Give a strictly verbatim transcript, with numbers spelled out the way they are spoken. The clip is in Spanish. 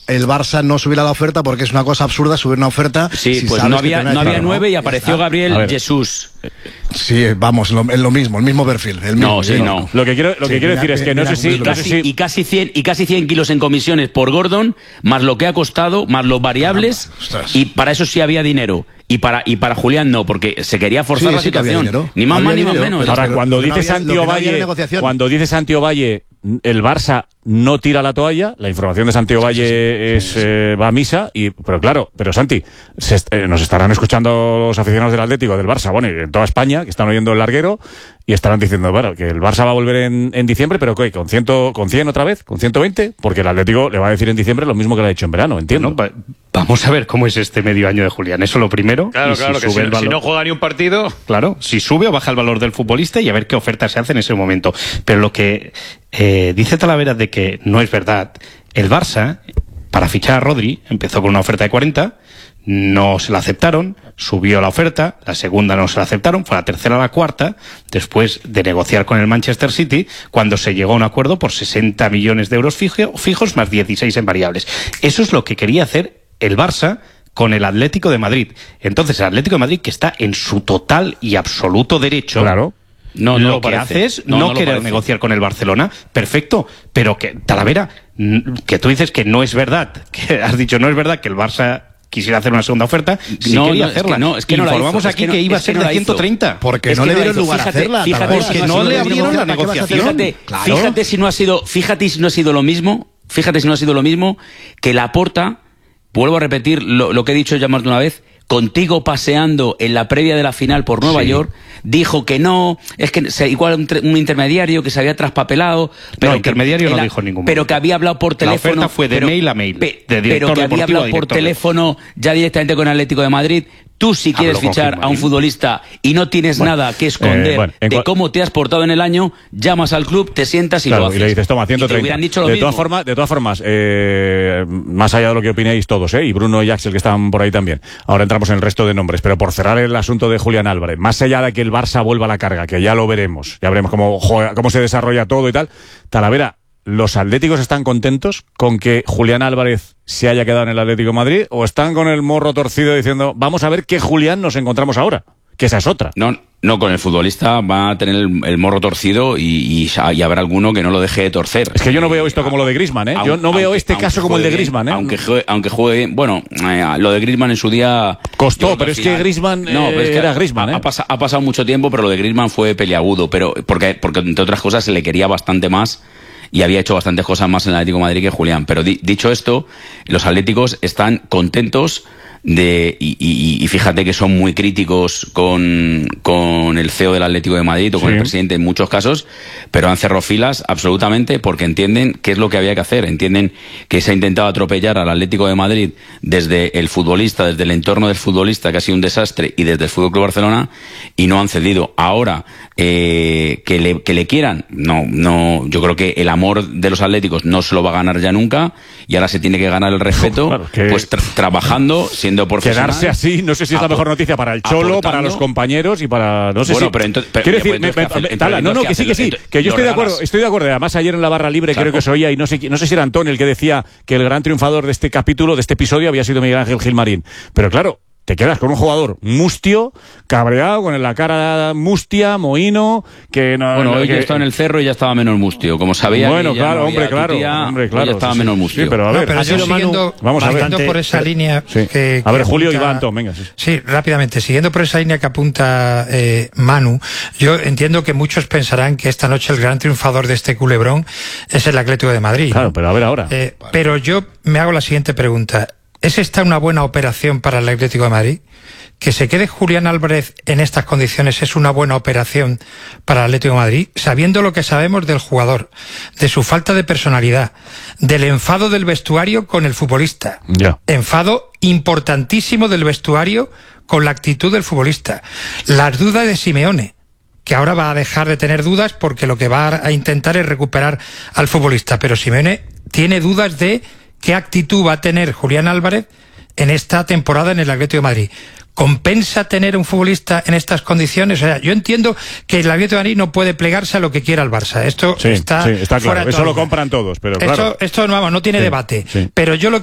el Barça no subiera la oferta, porque es una cosa absurda subir una oferta. Sí, si pues no había, no había nueve, ¿no? Y apareció Gabriel Jesús. Sí, vamos, lo, es lo mismo, el mismo perfil. El mismo, no, sí, no. no. Lo que quiero, lo sí, que quiero mira, decir es que mira, no sé si... Casi, no sé si... Y, casi cien, y casi cien kilos en comisiones por Gordon, más lo que ha costado, más los variables, ah, y para eso sí había dinero. Y para y para Julián no, porque se quería forzar sí, la sí, situación. Ni más más ni más menos. Ahora, cuando dice Santi Ovalle, cuando dice Santi Ovalle, el Barça no tira la toalla, la información de Santi Ovalle es eh, va a misa, y pero claro, pero Santi, se, eh, nos estarán escuchando los aficionados del Atlético, del Barça, bueno, y en toda España, que están oyendo el larguero, y estarán diciendo, bueno, que el Barça va a volver en, en diciembre, pero ¿qué? ¿Con, ciento, ¿Con cien otra vez? ¿Con ciento veinte? Porque el Atlético le va a decir en diciembre lo mismo que le ha dicho en verano, entiendo. No, vamos a ver cómo es este medio año de Julián, eso lo primero. Claro, si claro, que si, valor... si no juega ni un partido... Claro, si sube o baja el valor del futbolista y a ver qué oferta se hace en ese momento. Pero lo que eh, dice Talavera de que no es verdad, el Barça, para fichar a Rodri, empezó con una oferta de cuarenta, no se la aceptaron, subió la oferta, la segunda no se la aceptaron, fue la tercera a la cuarta, después de negociar con el Manchester City, cuando se llegó a un acuerdo por sesenta millones de euros fijo, fijos más dieciséis en variables. Eso es lo que quería hacer el Barça con el Atlético de Madrid. Entonces el Atlético de Madrid, que está en su total y absoluto derecho, claro, no, no lo que parece. hace es no, no, no querer negociar con el Barcelona, perfecto, pero que, Talavera, que tú dices que no es verdad, que has dicho no es verdad que el Barça quisiera hacer una segunda oferta, sí no, quería no, hacerla. Es que no, es que Informamos no hizo, aquí es que, no, que iba a es ser que no de ciento treinta. Porque es no que le no dieron lugar fíjate, a hacerla. Fíjate, porque si no le no abrieron la negociación. Fíjate, claro. fíjate si no ha sido, fíjate si no ha sido lo mismo, fíjate si no ha sido lo mismo que Laporta, vuelvo a repetir lo, lo que he dicho ya más de una vez, contigo paseando en la previa de la final por Nueva sí. York, dijo que no, es que se, igual un, un intermediario que se había traspapelado, pero no, intermediario que, no la, dijo ningún pero que había hablado por teléfono. La oferta fue de pero, mail a mail, pe, de pero que había hablado por teléfono ya directamente con Atlético de Madrid. Tú si quieres Hablo fichar a un futbolista y no tienes bueno, nada que esconder eh, bueno, de cómo te has portado en el año, llamas al club, te sientas y claro, lo haces. Y le dices, toma, ciento treinta. Y te hubieran dicho lo de, mismo. Todas formas, de todas formas, eh, más allá de lo que opinéis todos, ¿eh? Y Bruno y Axel que están por ahí también. Ahora entramos en el resto de nombres, pero por cerrar el asunto de Julián Álvarez, más allá de que el Barça vuelva a la carga, que ya lo veremos, ya veremos cómo, juega, cómo se desarrolla todo y tal, Talavera, ¿los atléticos están contentos con que Julián Álvarez se haya quedado en el Atlético de Madrid o están con el morro torcido diciendo vamos a ver qué Julián nos encontramos ahora? Que esa es otra. No, no, con el futbolista va a tener el, el morro torcido y, y, y habrá alguno que no lo deje de torcer. Es que yo no veo esto como lo de Griezmann, ¿eh? Yo no veo aunque, este caso como el de Griezmann, ¿eh? Aunque juegue, aunque juegue bueno, eh, lo de Griezmann en su día... Costó, pero es final, que Griezmann eh, no, pero es que era Griezmann, ¿eh? Ha, pas, ha pasado mucho tiempo, pero lo de Griezmann fue peliagudo, pero porque, porque entre otras cosas se le quería bastante más y había hecho bastantes cosas más en el Atlético de Madrid que Julián. Pero di, dicho esto, los atléticos están contentos de y, y, y fíjate que son muy críticos con, con el C E O del Atlético de Madrid o con sí. el presidente en muchos casos, pero han cerrado filas absolutamente porque entienden qué es lo que había que hacer, entienden que se ha intentado atropellar al Atlético de Madrid desde el futbolista, desde el entorno del futbolista, que ha sido un desastre, y desde el Fútbol Club Barcelona, y no han cedido. Ahora eh, que le que le quieran, no, no, yo creo que el amor de los atléticos no se lo va a ganar ya nunca, y ahora se tiene que ganar el respeto, claro, que... pues tra trabajando, siendo quedarse así, no sé si es la mejor noticia para el Cholo, para los compañeros y para... No sé bueno, si... pero entonces... Quiero decir, me, me, me, tala, no, no, que sí, que sí, que yo estoy de acuerdo, estoy de acuerdo. Además, ayer en la barra libre claro. creo que se oía, y no sé, no sé si era Antonio el que decía que el gran triunfador de este capítulo, de este episodio, había sido Miguel Ángel Gilmarín. Pero claro, te quedas con un jugador mustio, cabreado, con la cara mustia, mohino, que no... Bueno, hoy que que estaba en el Cerro y ya estaba menos mustio, como sabía. Bueno, que claro, no hombre, claro, tía, hombre, claro. Ya estaba sí, menos sí, mustio. Sí, pero a ver, no, pero yo siguiendo, vamos a ver. siguiendo por esa línea sí. que, a ver, que Julio apunta, y Antón, venga. Sí. sí, rápidamente, siguiendo por esa línea que apunta eh, Manu, yo entiendo que muchos pensarán que esta noche el gran triunfador de este culebrón es el Atlético de Madrid. Claro, pero a ver ahora. Eh, pero yo me hago la siguiente pregunta. ¿Es esta una buena operación para el Atlético de Madrid? ¿Que se quede Julián Álvarez en estas condiciones es una buena operación para el Atlético de Madrid? Sabiendo lo que sabemos del jugador, de su falta de personalidad, del enfado del vestuario con el futbolista. Ya. Enfado importantísimo del vestuario con la actitud del futbolista. Las dudas de Simeone, que ahora va a dejar de tener dudas porque lo que va a intentar es recuperar al futbolista. Pero Simeone tiene dudas de qué actitud va a tener Julián Álvarez en esta temporada en el Atlético de Madrid. ¿Compensa tener un futbolista en estas condiciones? O sea, yo entiendo que el Atlético de Madrid no puede plegarse a lo que quiera el Barça. Esto sí, está, sí, está fuera claro. de Eso lo compran todos, pero esto, claro. Esto no, vamos, no tiene sí, debate. Sí. Pero yo lo